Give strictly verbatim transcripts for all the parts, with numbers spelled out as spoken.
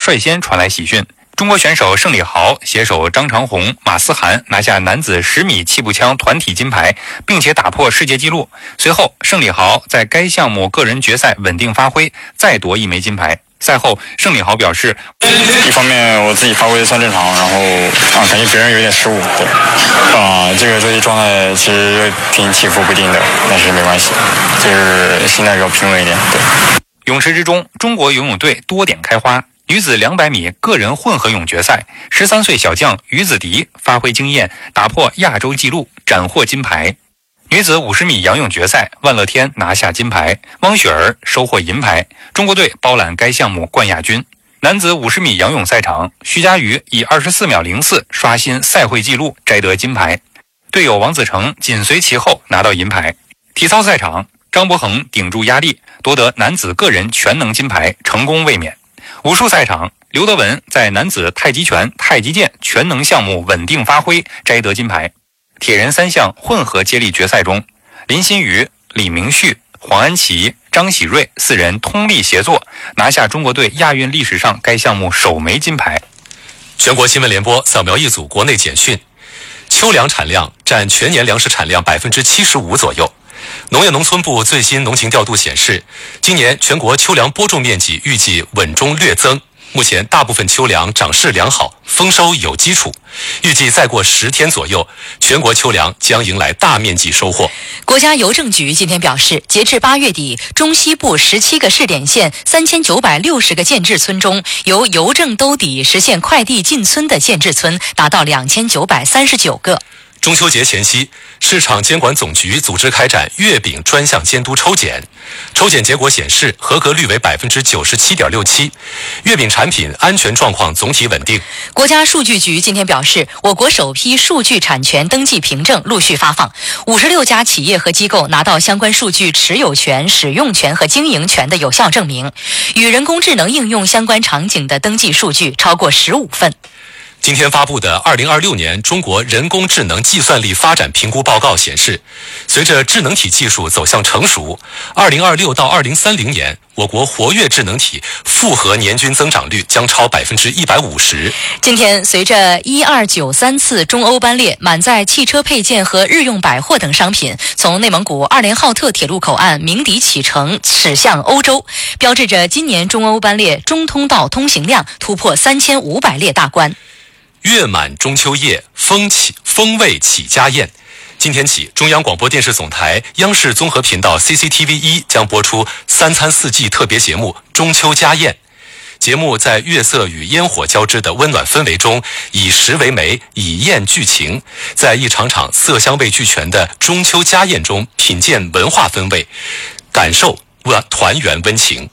率先传来喜讯。中国选手盛礼豪携手张长虹、马思涵拿下男子十米气步枪团体金牌，并且打破世界纪录。随后，盛礼豪在该项目个人决赛稳定发挥，再夺一枚金牌。赛后，盛礼豪表示， 一方面我自己发挥算正常，然后啊感觉别人有点失误，对，啊这个这些状态其实挺起伏不定的，但是没关系，就是心态比较平稳一点。对。 泳池之中，中国游泳队多点开花。女子两百米个人混合泳决赛，十三岁小将于子迪发挥惊艳，打破亚洲纪录，斩获金牌。女子五十米仰泳决赛，万乐天拿下金牌，汪雪儿收获银牌，中国队包揽该项目冠亚军。男子五十米仰泳赛场，徐嘉余以二十四秒零四刷新赛会纪录，摘得金牌，队友王子成紧随其后拿到银牌。体操赛场，张博恒顶住压力，夺得男子个人全能金牌，成功卫冕。武术赛场，刘德文在男子太极拳、太极剑全能项目稳定发挥，摘得金牌。铁人三项混合接力决赛中，林新宇、李明旭、黄安琪、张喜瑞四人通力协作，拿下中国队亚运历史上该项目首枚金牌。 全国新闻联播扫描一组国内简讯：秋粮产量占全年粮食产量百分之七十五左右。农业农村部最新农情调度显示，今年全国秋粮播种面积预计稳中略增。目前大部分秋粮长势良好，丰收有基础，预计再过十天左右，全国秋粮将迎来大面积收获。 国家邮政局今天表示，截至八月底，中西部十七个试点县三千九百六十个建制村中，由邮政兜底实现快递进村的建制村达到两千九百三十九个。 中秋节前夕，市场监管总局组织开展月饼专项监督抽检，抽检结果显示，合格率为百分之九十七点六七，月饼产品安全状况总体稳定。 国家数据局今天表示，我国首批数据产权登记凭证陆续发放，五十六家企业和机构拿到相关数据持有权、使用权和经营权的有效证明，与人工智能应用相关场景的登记数据超过十五份。 今天发布的二零二六年中国人工智能计算力发展评估报告显示，随着智能体技术走向成熟，二零二六到二零三零年，我国活跃智能体复合年均增长率将超百分之一百五十。 今天，随着一二九三次中欧班列满载汽车配件和日用百货等商品从内蒙古二连浩特铁路口岸鸣笛启程驶向欧洲，标志着今年中欧班列中通道通行量突破三千五百列大关。 月满中秋夜，风起风味起家宴。今天起，中央广播电视总台央视综合频道 C C T V 一将播出三餐四季特别节目《中秋家宴》。节目在月色与烟火交织的温暖氛围中，以食为媒，以宴聚情，在一场场色香味俱全的中秋家宴中品鉴文化氛围，感受团圆温情。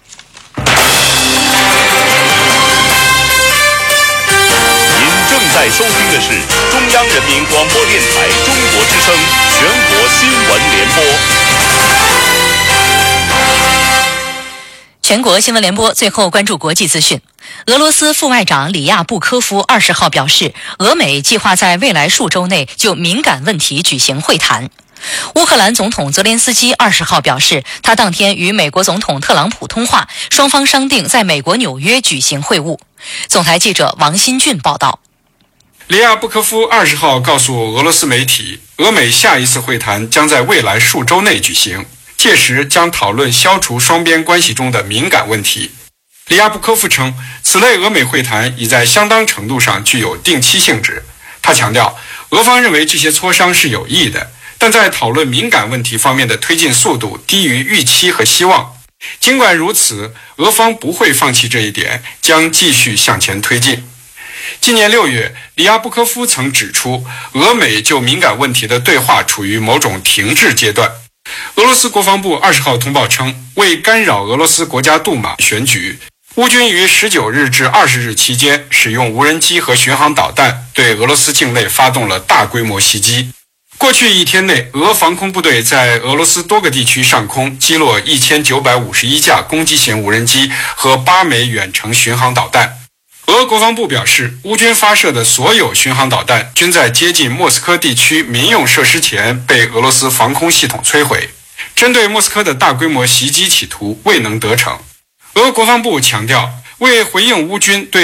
正在收听的是中央人民广播电台中国之声全国新闻联播。 全国新闻联播最后关注国际资讯。俄罗斯副外长里亚布科夫二十号表示，俄美计划在未来数周内就敏感问题举行会谈。乌克兰总统泽连斯基二十号表示，他当天与美国总统特朗普通话，双方商定在美国纽约举行会晤。总台记者王新俊报道。 里亚布科夫二十号告诉俄罗斯媒体，俄美下一次会谈将在未来数周内举行，届时将讨论消除双边关系中的敏感问题。里亚布科夫称，此类俄美会谈已在相当程度上具有定期性质。他强调，俄方认为这些磋商是有益的，但在讨论敏感问题方面的推进速度低于预期和希望。尽管如此，俄方不会放弃这一点，将继续向前推进。今年六月，里亚布科夫曾指出，俄美就敏感问题的对话处于某种停滞阶段。俄罗斯国防部二十号通报称，为干扰俄罗斯国家杜马选举，乌军于十九日至二十日期间使用无人机和巡航导弹对俄罗斯境内发动了大规模袭击。过去一天内，俄防空部队在俄罗斯多个地区上空击落一千九百五十一架攻击型无人机和八枚远程巡航导弹。俄国防部表示，乌军发射的所有巡航导弹均在接近莫斯科地区民用设施前被俄罗斯防空系统摧毁。针对莫斯科的大规模袭击企图未能得逞。俄国防部强调，为回应乌军对